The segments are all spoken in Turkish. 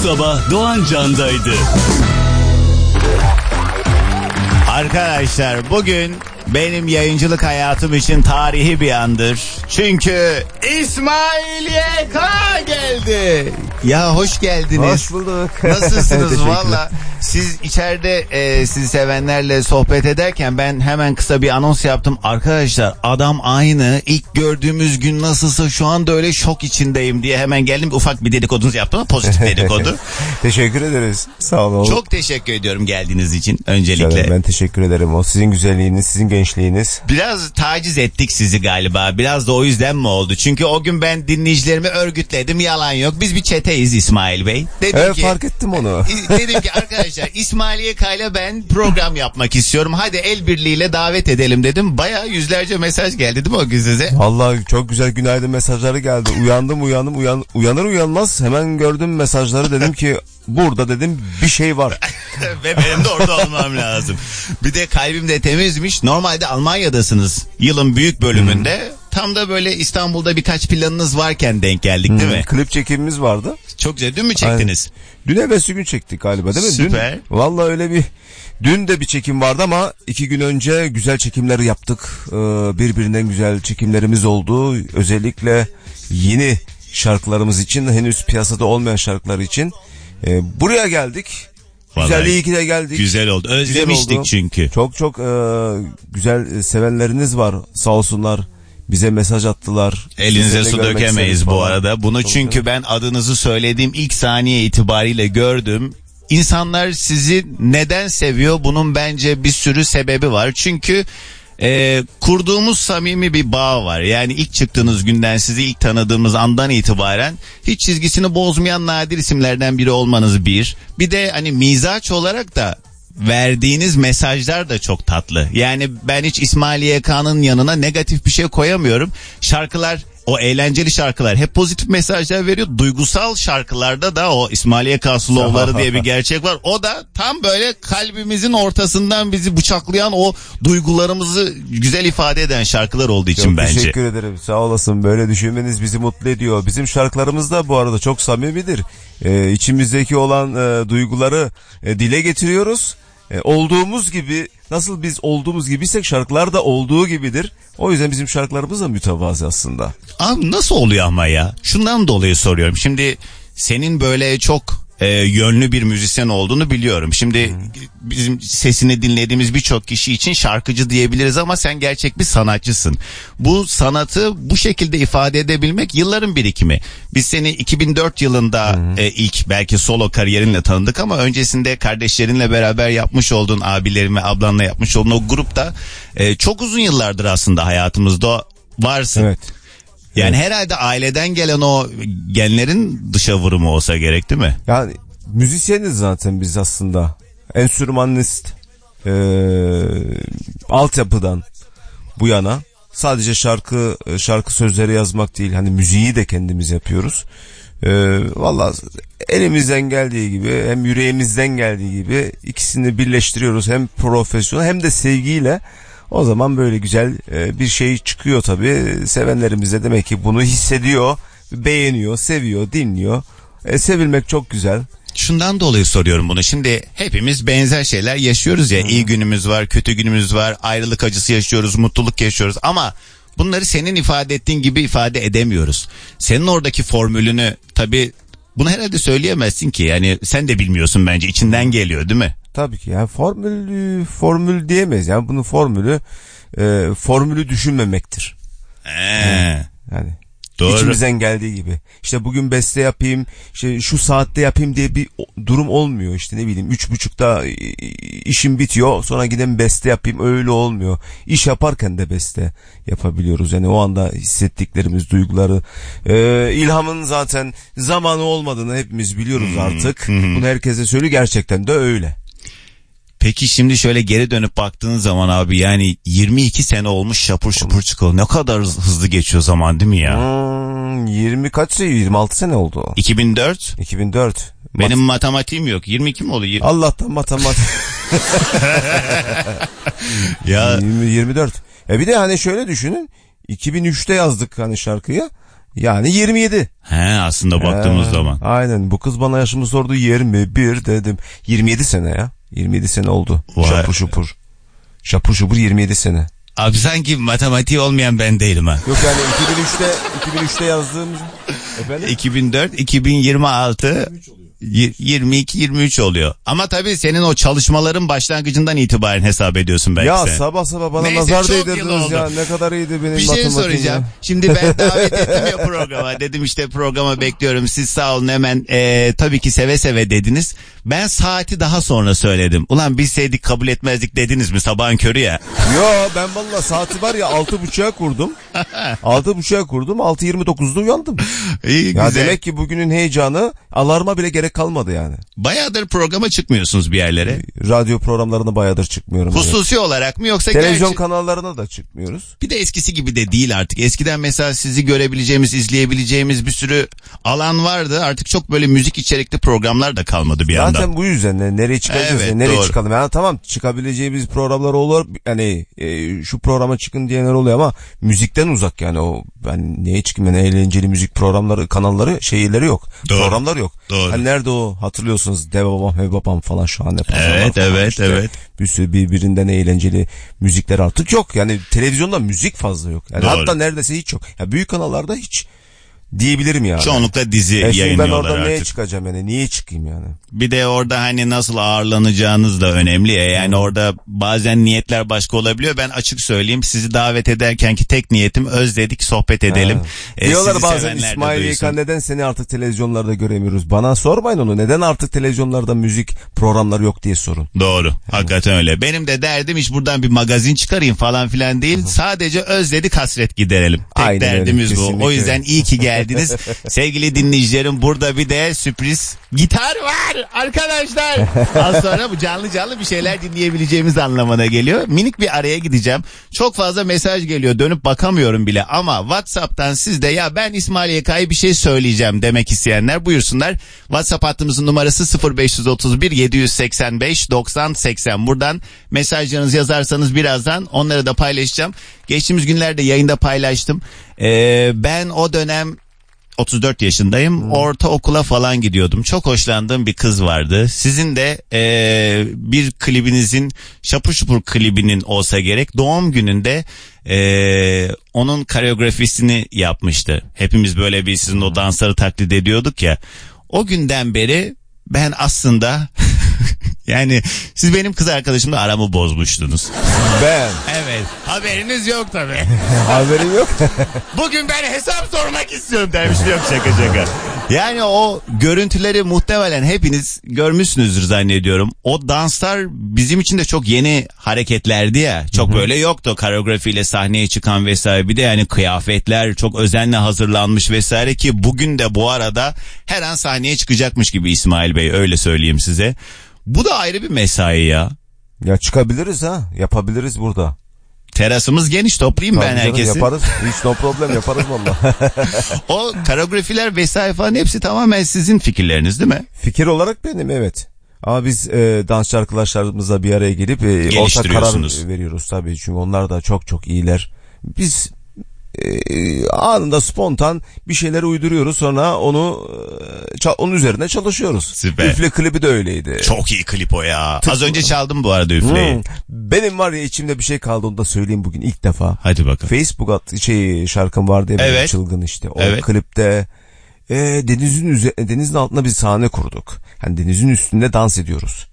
sabah Doğan Can'daydı. Arkadaşlar bugün benim yayıncılık hayatım için tarihi bir andır. Çünkü İsmail YK geldi. Ya hoş geldiniz. Hoş bulduk. Nasılsınız valla? Siz içeride sizi sevenlerle sohbet ederken ben hemen kısa bir anons yaptım. Arkadaşlar adam aynı. İlk gördüğümüz gün nasılsa şu anda öyle şok içindeyim diye hemen geldim. Ufak bir dedikodunuzu yaptım. Pozitif dedikodu. Teşekkür ederiz. Sağ olun. Çok teşekkür ediyorum geldiğiniz için öncelikle. Canım, ben teşekkür ederim. O sizin güzelliğiniz, sizin gençliğiniz. Biraz taciz ettik sizi galiba. Biraz da o yüzden mi oldu? Çünkü o gün ben dinleyicilerimi örgütledim. Yalan yok. Biz bir çeteyiz İsmail Bey. Evet, fark ettim onu. Dedim ki arkadaşlar İsmail YK ile ben program yapmak istiyorum. Hadi el birliğiyle davet edelim dedim. Bayağı yüzlerce mesaj geldi değil mi o gün size? Vallahi çok güzel günaydın mesajları geldi. Uyanır uyanmaz hemen gördüm mesajları, dedim ki burada dedim bir şey var. Ve benim de orada olmam lazım. Bir de kalbim de temizmiş. Normalde Almanya'dasınız yılın büyük bölümünde. Tam da böyle İstanbul'da birkaç planınız varken denk geldik değil mi? Klip çekimimiz vardı. Çok güzel. Dün mü çektiniz? Aynen. Dün evvelsi gün çektik galiba değil mi? Süper. Dün, vallahi öyle bir... Dün de bir çekim vardı ama 2 gün önce güzel çekimler yaptık. Birbirinden güzel çekimlerimiz oldu. Özellikle yeni şarkılarımız için, henüz piyasada olmayan şarkılar için. Buraya geldik. Güzel, iyi ki de geldik. Güzel oldu. Özlemiştik güzel oldu. Çünkü. Çok güzel sevenleriniz var. Sağ olsunlar. Bize mesaj attılar. Elinize su dökemeyiz bu arada. Bunu çünkü ben adınızı söylediğim ilk saniye itibariyle gördüm. İnsanlar sizi neden seviyor? Bunun bence bir sürü sebebi var. Çünkü kurduğumuz samimi bir bağ var. Yani ilk çıktığınız günden, sizi ilk tanıdığımız andan itibaren hiç çizgisini bozmayan nadir isimlerden biri olmanız bir. Bir de hani mizaç olarak da verdiğiniz mesajlar da çok tatlı. Yani ben hiç İsmail YK'nın yanına negatif bir şey koyamıyorum. Şarkılar, o eğlenceli şarkılar hep pozitif mesajlar veriyor. Duygusal şarkılarda da o İsmail YK slowları diye bir gerçek var. O da tam böyle kalbimizin ortasından bizi bıçaklayan, o duygularımızı güzel ifade eden şarkılar olduğu için çok bence. Teşekkür ederim. Sağ olasın. Böyle düşünmeniz bizi mutlu ediyor. Bizim şarkılarımız da bu arada çok samimidir. İçimizdeki olan duyguları dile getiriyoruz. Olduğumuz gibi, nasıl biz olduğumuz gibiysek şarkılar da olduğu gibidir. O yüzden bizim şarkılarımız da mütevazı aslında. Abi nasıl oluyor ama ya? Şundan dolayı soruyorum. Şimdi senin böyle çok yönlü bir müzisyen olduğunu biliyorum. Şimdi bizim sesini dinlediğimiz birçok kişi için şarkıcı diyebiliriz ama sen gerçek bir sanatçısın. Bu sanatı bu şekilde ifade edebilmek yılların birikimi. Biz seni 2004 yılında ilk belki solo kariyerinle tanıdık ama öncesinde kardeşlerinle beraber yapmış olduğun, abilerin ve ablanla yapmış olduğun o grupta çok uzun yıllardır aslında hayatımızda varsın. Evet. Yani herhalde aileden gelen o genlerin dışa vurumu olsa gerek değil mi? Yani müzisyeniz zaten biz aslında. Enstrümanist altyapıdan bu yana sadece şarkı sözleri yazmak değil, hani müziği de kendimiz yapıyoruz. Vallahi elimizden geldiği gibi, hem yüreğimizden geldiği gibi ikisini birleştiriyoruz, hem profesyonel hem de sevgiyle. O zaman böyle güzel bir şey çıkıyor tabii. Sevenlerimiz de demek ki bunu hissediyor, beğeniyor, seviyor, dinliyor. Sevilmek çok güzel. Şundan dolayı soruyorum bunu. Şimdi hepimiz benzer şeyler yaşıyoruz ya. İyi günümüz var, kötü günümüz var. Ayrılık acısı yaşıyoruz, mutluluk yaşıyoruz. Ama bunları senin ifade ettiğin gibi ifade edemiyoruz. Senin oradaki formülünü tabii, bunu herhalde söyleyemezsin ki. Yani sen de bilmiyorsun bence. İçinden geliyor değil mi? Tabii ki yani formül diyemeyiz. Yani bunun formülü düşünmemektir. Yani doğru. İçimizden geldiği gibi. İşte bugün beste yapayım, işte şu saatte yapayım diye bir durum olmuyor. İşte ne bileyim 3.30'da işim bitiyor, sonra gideyim beste yapayım, öyle olmuyor. İş yaparken de beste yapabiliyoruz. Yani o anda hissettiklerimiz, duyguları, ilhamın zaten zamanı olmadığını hepimiz biliyoruz artık. Bunu herkese söylüyor, gerçekten de öyle. Peki şimdi şöyle geri dönüp baktığın zaman abi, yani 22 sene olmuş şapur şupur çıkalı. Ne kadar hızlı geçiyor zaman değil mi ya? 26 sene oldu. 2004. Benim matematiğim yok. 22 mi oluyor? Allah'tan matematik. Ya 24. Bir de hani şöyle düşünün. 2003'te yazdık hani şarkıyı. Yani 27. He, aslında baktığımız zaman. Aynen, bu kız bana yaşımı sordu, 21 dedim. 27 sene ya. 27 sene oldu. Vay. Şapur şupur. Şapur şupur 27 sene. Abi sanki matematiği olmayan ben değilim ha. Yok yani 2003'te yazdığımız. Efendim? 2004, 2026, 22, 23 oluyor. Ama tabii senin o çalışmaların başlangıcından itibaren hesap ediyorsun belki Ya sen. sabah bana Neyse, nazar çok yıl değdirdiniz oldu. ya. Ne kadar iyiydi benim Bir şey matematiğim soracağım. ya. Şimdi ben davet ettim ya programa. Dedim işte programa bekliyorum. Siz sağ olun hemen tabii ki seve seve dediniz. Ben saati daha sonra söyledim. Ulan bilseydik kabul etmezdik dediniz mi sabahın körü ya. Yo, ben valla saati var ya 6.30'a kurdum. 6.30'a kurdum. 6.29'da uyandım. İyi, Ya güzel. demek ki bugünün heyecanı, alarma bile gerek kalmadı yani. Bayağıdır programa çıkmıyorsunuz bir yerlere. Radyo programlarına bayağıdır çıkmıyorum. Hususi olarak mı yoksa Televizyon gerçi... kanallarına da çıkmıyoruz. Bir de eskisi gibi de değil artık. Eskiden mesela sizi görebileceğimiz, izleyebileceğimiz bir sürü alan vardı. Artık çok böyle müzik içerikli programlar da kalmadı bir anda. Zaten bu yüzden nereye çıkacağız, Evet, nereye doğru. çıkalım. Yani tamam, çıkabileceğimiz programlar olur. Yani şu programa çıkın diyenler oluyor ama müzikten uzak yani. O ben neye çıkayım, yani eğlenceli müzik programları, kanalları, şeyleri yok. Doğru. Programlar yok. Doğru. Hani nerede o, hatırlıyorsunuz, Dev Babam, Hev Babam falan, şahane programlar Evet, falan evet, işte. evet. Bir sürü birbirinden eğlenceli müzikler artık yok. Yani televizyonda müzik fazla yok. Yani Doğru. hatta neredeyse hiç yok. Ya büyük kanallarda hiç diyebilirim yani. Çoğunlukla dizi Şimdi ben yayınlıyorlar orada neye artık. çıkacağım yani? Niye çıkayım yani? Bir de orada hani nasıl ağırlanacağınız da önemli ya. Yani orada bazen niyetler başka olabiliyor. Ben açık söyleyeyim, sizi davet ederkenki tek niyetim özledik, sohbet edelim. Diyorlar Sizi bazen, sevenler de İsmail duysun. Yıkan neden seni artık televizyonlarda göremiyoruz? Bana sormayın onu. Neden artık televizyonlarda müzik programları yok diye sorun. Doğru. Hakikaten öyle. Benim de derdim hiç buradan bir magazin çıkarayım falan filan değil. Sadece özledik, hasret giderelim. Tek Aynen öyle, derdimiz bu. kesinlikle O yüzden iyi ki geldiniz. Sevgili dinleyicilerim, burada bir de sürpriz gitar var arkadaşlar. Az sonra bu canlı bir şeyler dinleyebileceğimiz anlamına geliyor. Minik bir araya gideceğim. Çok fazla mesaj geliyor. Dönüp bakamıyorum bile ama WhatsApp'tan siz de ya ben İsmail YK'ya bir şey söyleyeceğim demek isteyenler buyursunlar. WhatsApp hattımızın numarası 0531 785 90 80. Buradan mesajlarınızı yazarsanız birazdan onları da paylaşacağım. Geçtiğimiz günlerde yayında paylaştım. Ben o dönem 34 yaşındayım. Ortaokula falan gidiyordum. Çok hoşlandığım bir kız vardı. Sizin de bir klibinizin, Şapur Şupur klibinin olsa gerek, doğum gününde onun koreografisini yapmıştı. Hepimiz böyle bir sizin o dansları taklit ediyorduk ya. O günden beri ben aslında yani siz benim kız arkadaşımla aramı bozmuştunuz. Ben. Evet. Haberiniz yok tabii. Haberim yok. Bugün ben hesap sormak istiyorum demiştim. Yok, şaka. Yani o görüntüleri muhtemelen hepiniz görmüşsünüzdür zannediyorum. O danslar bizim için de çok yeni hareketlerdi ya. Çok böyle yoktu koreografiyle sahneye çıkan vesaire. Bir de yani kıyafetler çok özenle hazırlanmış vesaire ki bugün de bu arada her an sahneye çıkacakmış gibi İsmail Bey, öyle söyleyeyim size. Bu da ayrı bir mesai ya. Ya çıkabiliriz ha. Yapabiliriz burada. Terasımız geniş, toplayayım ben Tabii canım, herkesi. yaparız. Hiç no problem, yaparız valla. O koreografiler vesaire falan hepsi tamamen sizin fikirleriniz değil mi? Fikir olarak benim, evet. Ama biz dansçı arkadaşlarımızla bir araya gelip ortak karar veriyoruz tabii. Çünkü onlar da çok çok iyiler. Biz anında spontan bir şeyler uyduruyoruz, sonra onu onun üzerine çalışıyoruz. Süper. Üfle klibi de öyleydi. Çok iyi klip o ya. Az önce çaldım bu arada üfleyi. Benim var ya, içimde bir şey kaldı, onu da söyleyeyim bugün ilk defa. Hadi bakalım. Facebook şarkım vardı ya, Evet. çılgın işte. O Evet. klipte denizin altında bir sahne kurduk. Hani denizin üstünde dans ediyoruz.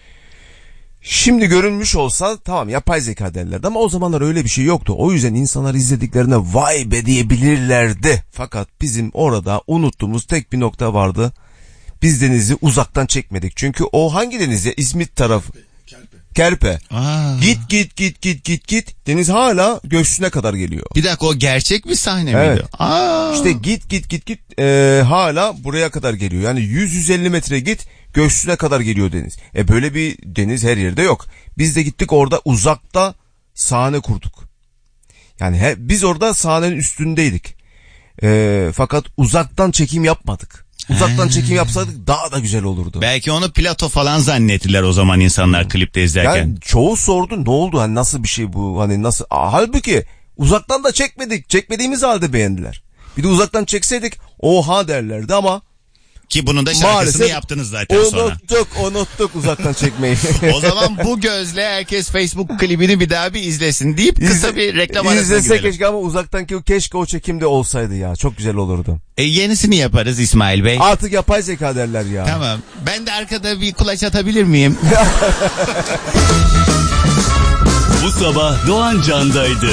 Şimdi görünmüş olsa tamam, yapay zeka derlerdi ama o zamanlar öyle bir şey yoktu. O yüzden insanlar izlediklerine vay be diyebilirlerdi. Fakat bizim orada unuttuğumuz tek bir nokta vardı. Biz denizi uzaktan çekmedik. Çünkü o hangi deniz ya? İzmit tarafı. Kerpe. Aa. Git. Deniz hala göğsüne kadar geliyor. Bir dakika, o gerçek bir sahne miydi? Evet. Aa. İşte git hala buraya kadar geliyor. Yani 100-150 metre git, göğsüne kadar geliyor deniz. Böyle bir deniz her yerde yok. Biz de gittik orada uzakta sahne kurduk. Yani biz orada sahnenin üstündeydik. Fakat uzaktan çekim yapmadık. Uzaktan çekim yapsaydık daha da güzel olurdu. Belki onu plato falan zannettiler o zaman insanlar klipte izlerken. Yani çoğu sordu, ne oldu, hani nasıl bir şey bu, hani nasıl, halbuki uzaktan da çekmedik, çekmediğimiz halde beğendiler. Bir de uzaktan çekseydik oha derlerdi ama Ki bunun da şarkısını maalesef yaptınız zaten sonra. Unuttuk uzaktan çekmeyi. O zaman bu gözle herkes Facebook klibini bir daha bir izlesin deyip kısa bir reklam arasına İzlese gidelim. keşke ama uzaktanki keşke o çekimde olsaydı ya. Çok güzel olurdu. Yenisini yaparız İsmail Bey. Artık yapay zeka derler ya. Tamam. Ben de arkada bir kulaç atabilir miyim? Bu sabah Doğan Can'daydı.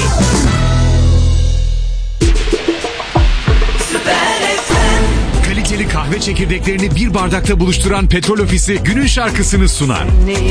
Kaliteli kahve çekirdeklerini bir bardakta buluşturan Petrol Ofisi günün şarkısını sunar.